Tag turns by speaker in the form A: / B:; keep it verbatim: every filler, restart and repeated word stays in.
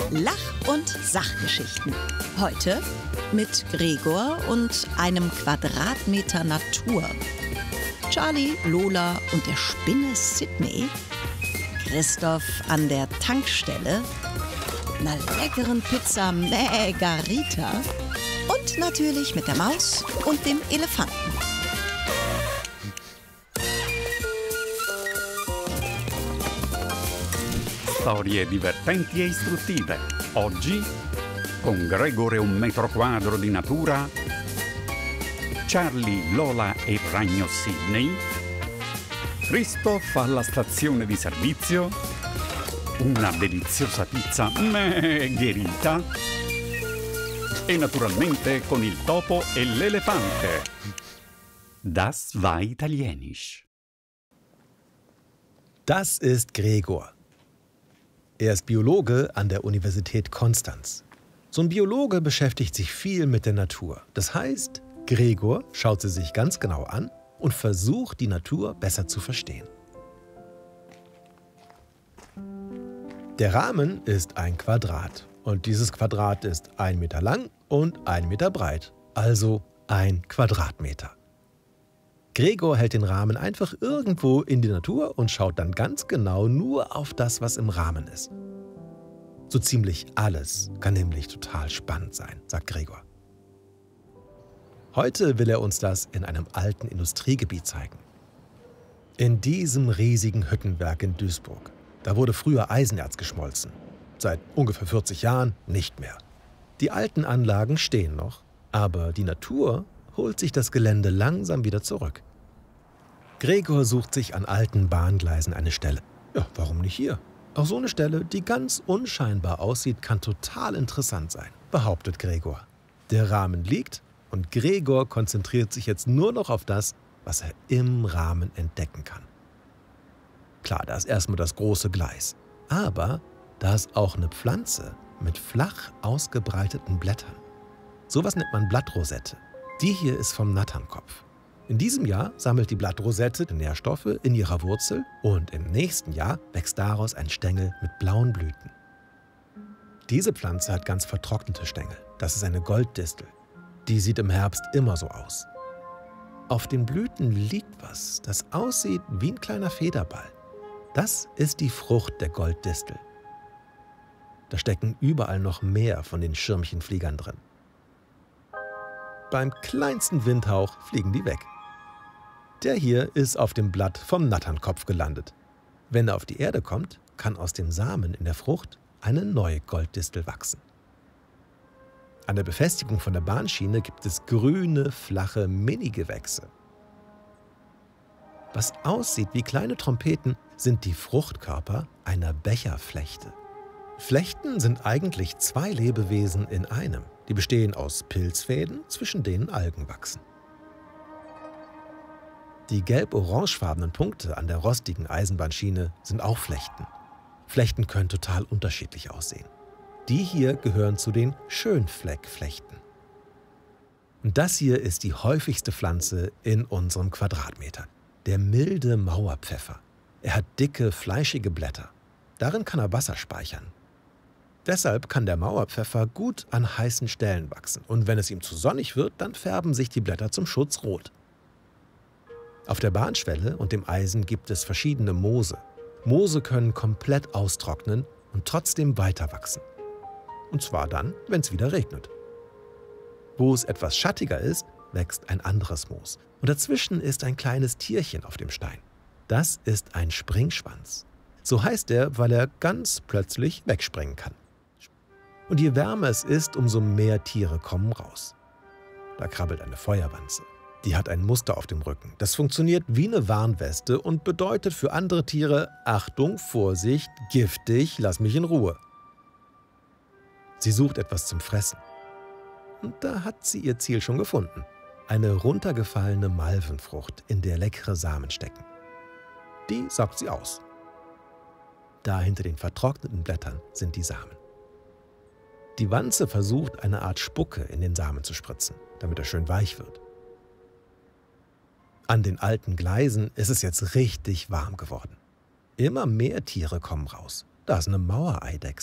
A: Lach- und Sachgeschichten. Heute mit Gregor und einem Quadratmeter Natur. Charlie, Lola und der Spinne Sydney. Christoph an der Tankstelle. Einer leckeren Pizza Margarita. Und natürlich mit der Maus und dem Elefanten.
B: Storie divertenti e istruttive. Oggi, con Gregor e un metro quadro di natura, Charlie, Lola e Ragno Sydney, Christoph alla stazione di servizio, una deliziosa pizza Margherita e naturalmente con il topo e l'elefante. Das war italienisch.
C: Das ist Gregor. Er ist Biologe an der Universität Konstanz. So ein Biologe beschäftigt sich viel mit der Natur. Das heißt, Gregor schaut sie sich ganz genau an und versucht, die Natur besser zu verstehen. Der Rahmen ist ein Quadrat und dieses Quadrat ist ein Meter lang und ein Meter breit, also ein Quadratmeter. Gregor hält den Rahmen einfach irgendwo in die Natur und schaut dann ganz genau nur auf das, was im Rahmen ist. So ziemlich alles kann nämlich total spannend sein, sagt Gregor. Heute will er uns das in einem alten Industriegebiet zeigen. In diesem riesigen Hüttenwerk in Duisburg, da wurde früher Eisenerz geschmolzen. Seit ungefähr vierzig Jahren nicht mehr. Die alten Anlagen stehen noch, aber die Natur holt sich das Gelände langsam wieder zurück. Gregor sucht sich an alten Bahngleisen eine Stelle. Ja, warum nicht hier? Auch so eine Stelle, die ganz unscheinbar aussieht, kann total interessant sein, behauptet Gregor. Der Rahmen liegt und Gregor konzentriert sich jetzt nur noch auf das, was er im Rahmen entdecken kann. Klar, da ist erstmal das große Gleis. Aber da ist auch eine Pflanze mit flach ausgebreiteten Blättern. Sowas nennt man Blattrosette. Die hier ist vom Natternkopf. In diesem Jahr sammelt die Blattrosette die Nährstoffe in ihrer Wurzel und im nächsten Jahr wächst daraus ein Stängel mit blauen Blüten. Diese Pflanze hat ganz vertrocknete Stängel. Das ist eine Golddistel. Die sieht im Herbst immer so aus. Auf den Blüten liegt was, das aussieht wie ein kleiner Federball. Das ist die Frucht der Golddistel. Da stecken überall noch mehr von den Schirmchenfliegern drin. Beim kleinsten Windhauch fliegen die weg. Der hier ist auf dem Blatt vom Natternkopf gelandet. Wenn er auf die Erde kommt, kann aus dem Samen in der Frucht eine neue Golddistel wachsen. An der Befestigung von der Bahnschiene gibt es grüne, flache Mini-Gewächse. Was aussieht wie kleine Trompeten, sind die Fruchtkörper einer Becherflechte. Flechten sind eigentlich zwei Lebewesen in einem. Die bestehen aus Pilzfäden, zwischen denen Algen wachsen. Die gelb-orangefarbenen Punkte an der rostigen Eisenbahnschiene sind auch Flechten. Flechten können total unterschiedlich aussehen. Die hier gehören zu den Schönfleckflechten. Und das hier ist die häufigste Pflanze in unserem Quadratmeter. Der milde Mauerpfeffer. Er hat dicke, fleischige Blätter. Darin kann er Wasser speichern. Deshalb kann der Mauerpfeffer gut an heißen Stellen wachsen. Und wenn es ihm zu sonnig wird, dann färben sich die Blätter zum Schutz rot. Auf der Bahnschwelle und dem Eisen gibt es verschiedene Moose. Moose können komplett austrocknen und trotzdem weiter wachsen. Und zwar dann, wenn es wieder regnet. Wo es etwas schattiger ist, wächst ein anderes Moos. Und dazwischen ist ein kleines Tierchen auf dem Stein. Das ist ein Springschwanz. So heißt er, weil er ganz plötzlich wegspringen kann. Und je wärmer es ist, umso mehr Tiere kommen raus. Da krabbelt eine Feuerwanze. Die hat ein Muster auf dem Rücken. Das funktioniert wie eine Warnweste und bedeutet für andere Tiere: Achtung, Vorsicht, giftig, lass mich in Ruhe. Sie sucht etwas zum Fressen. Und da hat sie ihr Ziel schon gefunden. Eine runtergefallene Malvenfrucht, in der leckere Samen stecken. Die saugt sie aus. Da hinter den vertrockneten Blättern sind die Samen. Die Wanze versucht, eine Art Spucke in den Samen zu spritzen, damit er schön weich wird. An den alten Gleisen ist es jetzt richtig warm geworden. Immer mehr Tiere kommen raus. Da ist eine Mauereidechse.